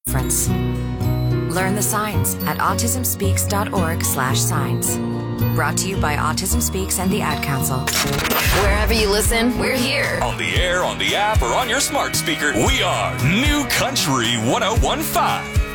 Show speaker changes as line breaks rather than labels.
difference. Learn the signs at autismspeaks.org/signs. Brought to you by Autism Speaks and the Ad Council.
Wherever you listen, we're here.
On the air, on the app, or on your smart speaker, we are New Country 1015.